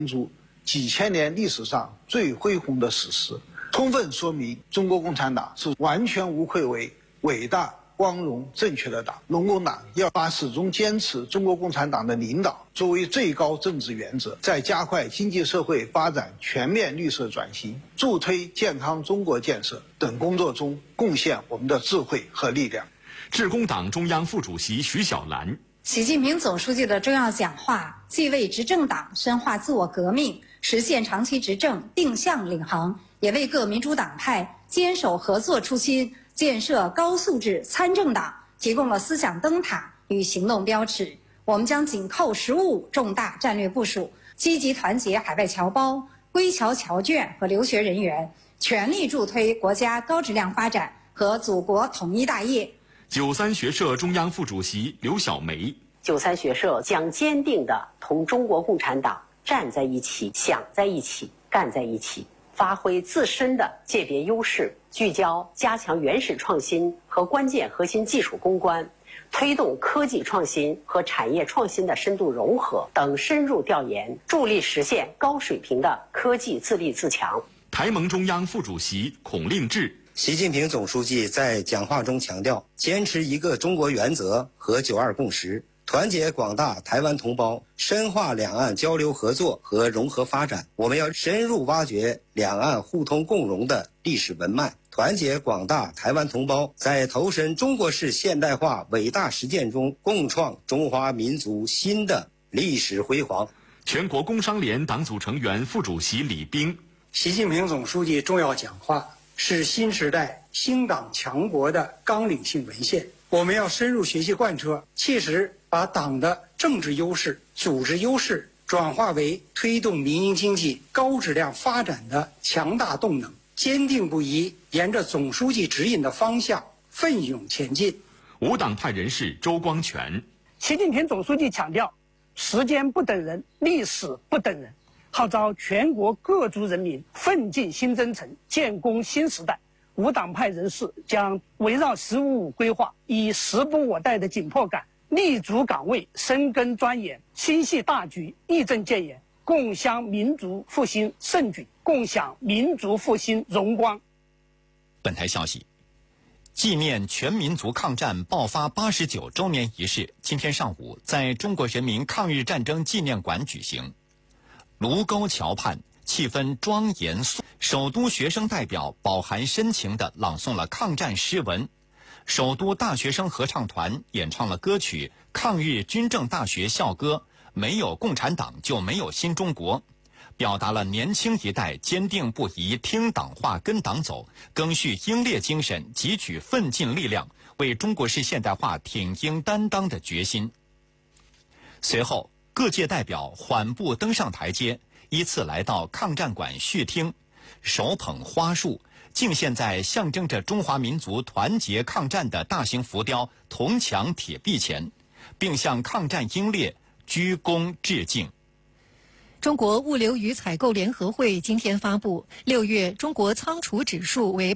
民族几千年历史上最恢宏的史诗，充分说明中国共产党是完全无愧为伟大、光荣、正确的党。农工党要把始终坚持中国共产党的领导作为最高政治原则，在加快经济社会发展全面绿色转型、助推健康中国建设等工作中贡献我们的智慧和力量。 致公党中央副主席徐小兰。 习近平总书记的重要讲话，既为执政党深化自我革命、实现长期执政定向领航，也为各民主党派坚守合作初心、建设高素质参政党提供了思想灯塔与行动标尺。我们将紧扣15重大战略部署，积极团结海外侨胞、归侨侨眷和留学人员，全力助推国家高质量发展和祖国统一大业。 93学社中央副主席刘小梅。 93学社将坚定地同中国共产党站在一起、想在一起、干在一起，发挥自身的界别优势，聚焦加强原始创新和关键核心技术攻关，推动科技创新和产业创新的深度融合等深入调研，助力实现高水平的科技自立自强。 台盟中央副主席孔令志。 习近平总书记在讲话中强调，坚持一个中国原则和9·2共识，团结广大台湾同胞，深化两岸交流合作和融合发展。我们要深入挖掘两岸互通共荣的历史文脉，团结广大台湾同胞，在投身中国式现代化伟大实践中，共创中华民族新的历史辉煌。 全国工商联党组成员、副主席李斌。 习近平总书记重要讲话是新时代兴党强国的纲领性文献，我们要深入学习贯彻，切实把党的政治优势、组织优势转化为推动民营经济高质量发展的强大动能，坚定不移沿着总书记指引的方向奋勇前进。 无党派人士周光全。 习近平总书记强调，时间不等人，历史不等人，号召全国各族人民奋进新征程，建功新时代。无党派人士将围绕“15+5”规划，以时不我待的紧迫感，立足岗位，深耕钻研，心系大局，义正谏言，共襄民族复兴盛举，共享民族复兴荣光。 本台消息，纪念全民族抗战爆发89周年仪式今天上午在中国人民抗日战争纪念馆举行。卢沟桥畔气氛庄严肃，首都学生代表饱含深情地朗诵了抗战诗文，首都大学生合唱团演唱了歌曲《抗日军政大学校歌》，没有共产党就没有新中国，表达了年轻一代坚定不移听党话跟党走，赓续英烈精神，汲取奋进力量，为中国式现代化挺膺担当的决心。随后各界代表缓步登上台阶，依次来到抗战馆续听，手捧花束敬献在象征着中华民族团结抗战的大型浮雕铜墙铁壁前，并向抗战英烈鞠躬致敬。 中国物流与采购联合会今天发布，6月中国仓储指数为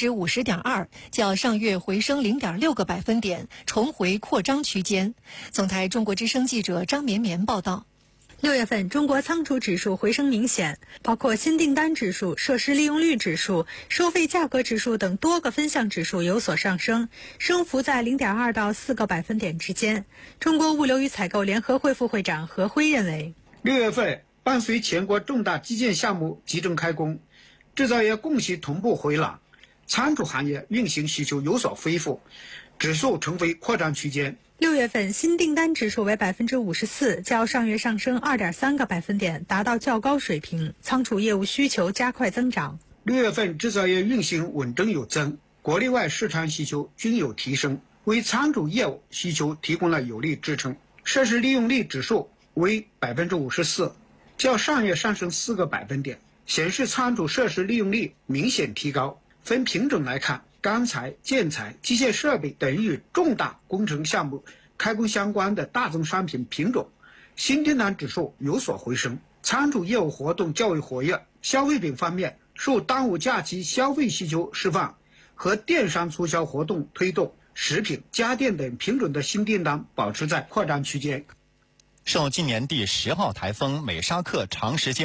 50.2%，较上月回升0.6个百分点，重回扩张区间。总台中国之声记者张绵绵报道。 6月份中国仓储指数回升明显，包括新订单指数、设施利用率指数、收费价格指数等多个分项指数有所上升，升幅在0.2到4个百分点之间。中国物流与采购联合会副会长何辉认为 ，6月份伴随全国重大基建项目集中开工，制造业供需同步回暖，仓储行业运行需求有所恢复，指数重回扩张区间。 6月份新订单指数为54%，较上月上升2.3个百分点，达到较高水平。仓储业务需求加快增长。 6月份制造业运行稳中有增，国内外市场需求均有提升，为仓储业务需求提供了有力支撑。设施利用率指数为54%，较上月上升4个百分点，显示仓储设施利用率明显提高。分品种来看，钢材、建材、机械设备等与重大工程项目开工相关的大宗商品品种，新订单指数有所回升，仓储业务活动较为活跃。消费品方面，受端午假期消费需求释放和电商促销活动推动，食品、家电等品种的新订单保持在扩张区间。 受今年第10号台风美沙克长时间